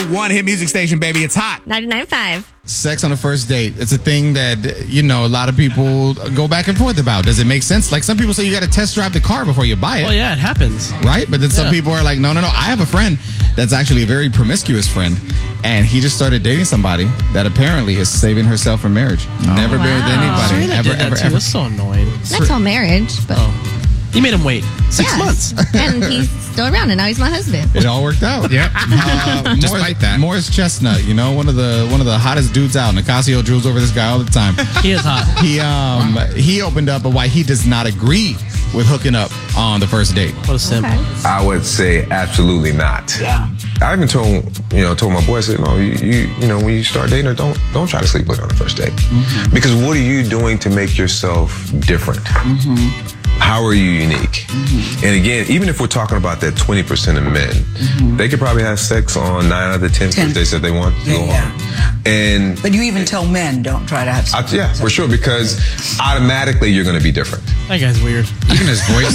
One hit music station, baby. It's hot. 99.5. Sex on a first date. It's a thing that, you know, a lot of people go back and forth about. Does it make sense? Like some people say you got to test drive the car before you buy it. Oh, yeah, it happens. Right? But then some people are like, no. I have a friend that's actually a very promiscuous friend. And he just started dating somebody that apparently is saving herself for marriage. Never been with anybody. Serena did that too. That's so annoying. Not till marriage, but... You made him wait 6 months. And he's still around, and now he's my husband. It all worked out. Yep. Despite that. Morris Chestnut, you know, one of the hottest dudes out. Nicasio drools over this guy all the time. He is hot. He opened up why he does not agree with hooking up on the first date. What a simp. Okay. I would say absolutely not. Yeah. I even told my boy, I said, no, you know, when you start dating her, don't try to sleep with her on the first date. Mm-hmm. Because what are you doing to make yourself different? Mm-hmm. How are you unique? Mm-hmm. And again, even if we're talking about that 20% of men, they could probably have sex on 9 out of the 10 first dates that they want to go on. But you even tell men don't try to have sex. Yeah, for sure, because automatically you're going to be different. That guy's weird. Even his voice.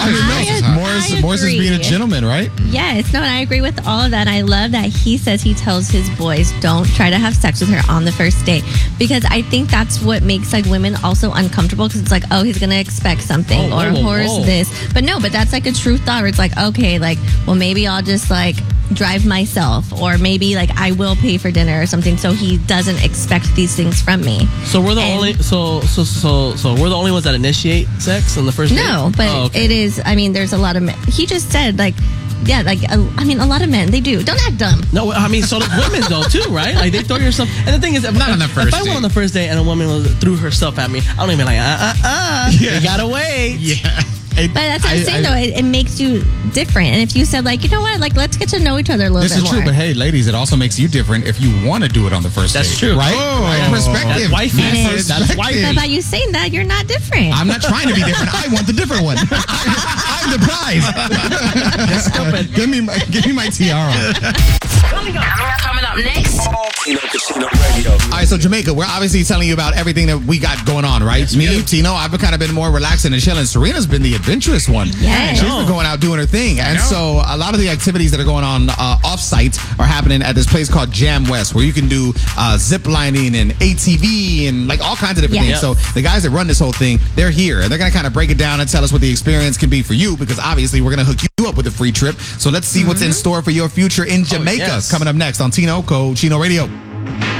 Morris is being a gentleman, right? Yes, no, and I agree with all of that. I love that he says he tells his boys don't try to have sex with her on the first date, because I think that's what makes like women also uncomfortable, because it's like, oh, he's gonna expect something or this, but that's like a true thought where it's like, okay, like, well, maybe I'll just like drive myself, or maybe like I will pay for dinner or something, so he doesn't expect these things from me. So we're the only we're the only ones that initiate sex on the first date? No, but it is, I mean, there's a lot of men. He just said like, yeah, like, I mean, a lot of men, they do. Don't act dumb. No, I mean, so does women though too, right? Like they throw yourself. And the thing is, if I went on the first date and a woman threw herself at me, I don't even like, you gotta wait. Yeah. But that's what I'm saying, though. It makes you different. And if you said, like, you know what, like, let's get to know each other a little bit more. This is true, but hey, ladies, it also makes you different if you want to do it on the first date. That's true. Right? That's Perspective. wifey. That's wifey. But by you saying that, you're not different. I'm not trying to be different. I want the different one. I'm the prize. Stupid. Give me my tiara. Coming up next. Tino Casino Radio. All right, so Jamaica, we're obviously telling you about everything that we got going on, right? Yes, Me, Tino, I've kind of been more relaxing and chilling. Serena's been the adventurous one. Yes. She's been going out doing her thing. And so a lot of the activities that are going on off-site are happening at this place called Jam West, where you can do zip lining and ATV and like all kinds of different things. So the guys that run this whole thing, they're here. And they're going to kind of break it down and tell us what the experience can be for you, because obviously we're going to hook you up with a free trip. So let's see what's in store for your future in Jamaica. Coming up next on Chino Radio.